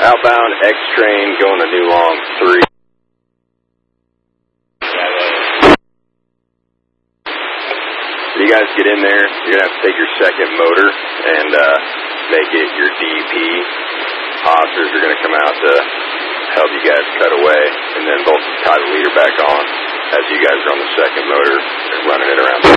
Outbound X train going to New Long 3. So you guys get in there, you're going to have to take your second motor and make it your DEP. Officers are going to come out to help you guys cut away, and then they'll tie the leader back on as you guys are on the second motor and running it around.